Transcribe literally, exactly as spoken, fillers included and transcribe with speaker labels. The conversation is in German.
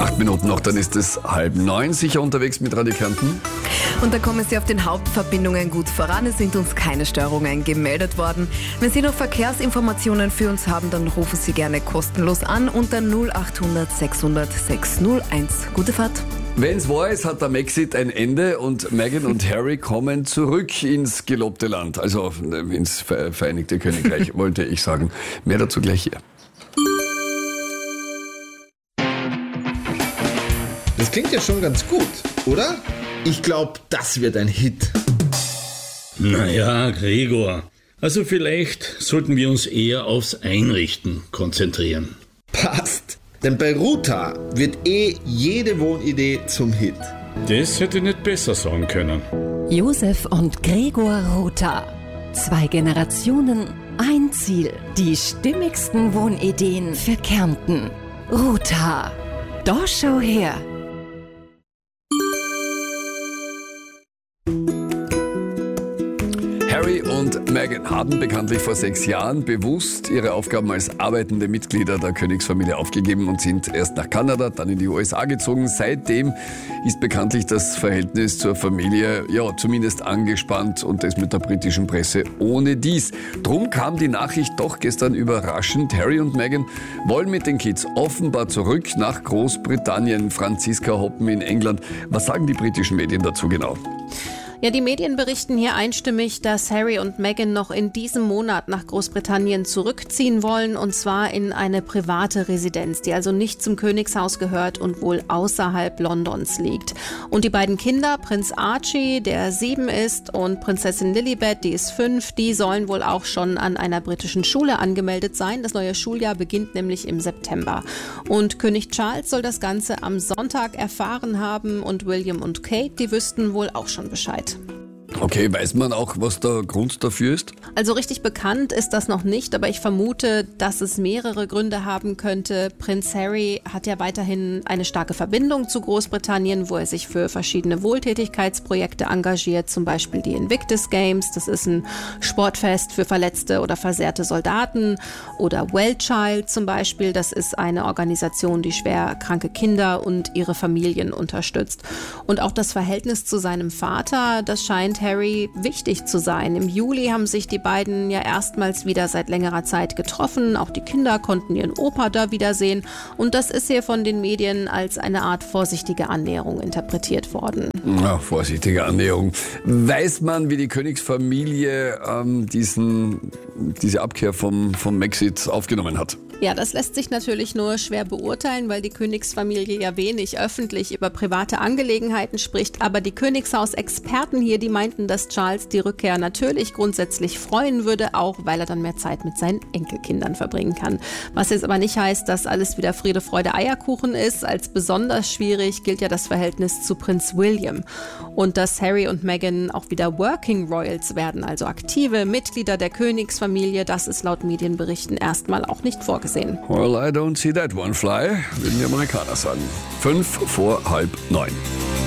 Speaker 1: Acht Minuten noch, dann ist es halb neun. Sicher unterwegs mit Radio Kärnten.
Speaker 2: Und da kommen Sie auf den Hauptverbindungen gut voran. Es sind uns keine Störungen gemeldet worden. Wenn Sie noch Verkehrsinformationen für uns haben, dann rufen Sie gerne kostenlos an unter null acht hundert sechshundert sechshunderteins. Gute Fahrt.
Speaker 1: Wenn's wahr ist, hat der Brexit ein Ende und Meghan und Harry kommen zurück ins gelobte Land. Also ins Vereinigte Königreich, wollte ich sagen. Mehr dazu gleich hier.
Speaker 3: Das klingt ja schon ganz gut, oder? Ich glaube, das wird ein Hit.
Speaker 4: Naja, Gregor, also vielleicht sollten wir uns eher aufs Einrichten konzentrieren.
Speaker 3: Passt, denn bei Ruta wird eh jede Wohnidee zum Hit.
Speaker 4: Das hätte nicht besser sagen können.
Speaker 5: Josef und Gregor Ruta. Zwei Generationen, ein Ziel. Die stimmigsten Wohnideen für Kärnten. Ruta. Da schau her.
Speaker 1: Harry und Meghan haben bekanntlich vor sechs Jahren bewusst ihre Aufgaben als arbeitende Mitglieder der Königsfamilie aufgegeben und sind erst nach Kanada, dann in die U S A gezogen. Seitdem ist bekanntlich das Verhältnis zur Familie ja zumindest angespannt und das mit der britischen Presse ohne dies. Drum kam die Nachricht doch gestern überraschend. Harry und Meghan wollen mit den Kids offenbar zurück nach Großbritannien. Franziska Hoppen in England. Was sagen die britischen Medien dazu genau?
Speaker 6: Ja, die Medien berichten hier einstimmig, dass Harry und Meghan noch in diesem Monat nach Großbritannien zurückziehen wollen, und zwar in eine private Residenz, die also nicht zum Königshaus gehört und wohl außerhalb Londons liegt. Und die beiden Kinder, Prinz Archie, der sieben ist, und Prinzessin Lilibet, die ist fünf, die sollen wohl auch schon an einer britischen Schule angemeldet sein. Das neue Schuljahr beginnt nämlich im September. Und König Charles soll das Ganze am Sonntag erfahren haben und William und Kate, die wüssten wohl auch schon Bescheid.
Speaker 1: Okay, weiß man auch, was der Grund dafür ist?
Speaker 6: Also richtig bekannt ist das noch nicht, aber ich vermute, dass es mehrere Gründe haben könnte. Prinz Harry hat ja weiterhin eine starke Verbindung zu Großbritannien, wo er sich für verschiedene Wohltätigkeitsprojekte engagiert, zum Beispiel die Invictus Games, das ist ein Sportfest für verletzte oder versehrte Soldaten, oder Wellchild zum Beispiel, das ist eine Organisation, die schwer kranke Kinder und ihre Familien unterstützt. Und auch das Verhältnis zu seinem Vater, das scheint Harry wichtig zu sein. Im Juli haben sich die beiden ja erstmals wieder seit längerer Zeit getroffen. Auch die Kinder konnten ihren Opa da wiedersehen. Und das ist hier von den Medien als eine Art vorsichtige Annäherung interpretiert worden.
Speaker 1: Ja, vorsichtige Annäherung. Weiß man, wie die Königsfamilie ähm, diesen, diese Abkehr vom, vom Brexit aufgenommen hat?
Speaker 6: Ja, das lässt sich natürlich nur schwer beurteilen, weil die Königsfamilie ja wenig öffentlich über private Angelegenheiten spricht. Aber die Königshaus-Experten hier, die meinten, dass Charles die Rückkehr natürlich grundsätzlich freuen würde, auch weil er dann mehr Zeit mit seinen Enkelkindern verbringen kann. Was jetzt aber nicht heißt, dass alles wieder Friede, Freude, Eierkuchen ist. Als besonders schwierig gilt ja das Verhältnis zu Prinz William. Und dass Harry und Meghan auch wieder Working Royals werden, also aktive Mitglieder der Königsfamilie, das ist laut Medienberichten erstmal auch nicht vorgesehen.
Speaker 1: Well, I don't see that one fly, würden die Amerikaner sagen. Fünf vor halb neun.